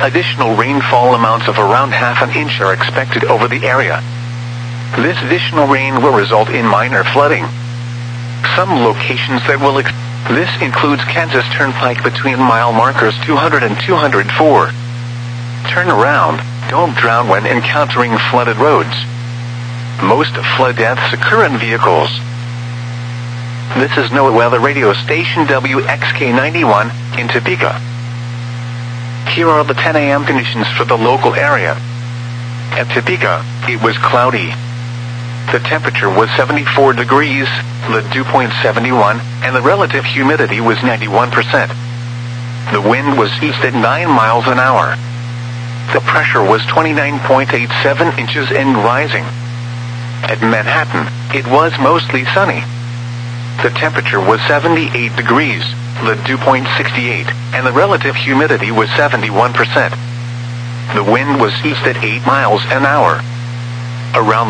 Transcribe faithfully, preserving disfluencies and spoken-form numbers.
Additional rainfall amounts of around half an inch are expected over the area. This additional rain will result in minor flooding. Some locations that will ex- This includes Kansas Turnpike between mile markers two hundred and two hundred four. Turn around, don't drown when encountering flooded roads. Most flood deaths occur in vehicles. This is NOAA Weather Radio Station W X K ninety-one in Topeka. Here are the ten a m conditions for the local area. At Topeka, it was cloudy. The temperature was seventy-four degrees, the dew point seventy-one, and the relative humidity was ninety-one percent. The wind was east at nine miles an hour. The pressure was twenty-nine point eight seven inches and rising. At Manhattan, it was mostly sunny. The temperature was seventy-eight degrees, the dew point sixty-eight, and the relative humidity was seventy-one percent. The wind was east at eight miles an hour. Around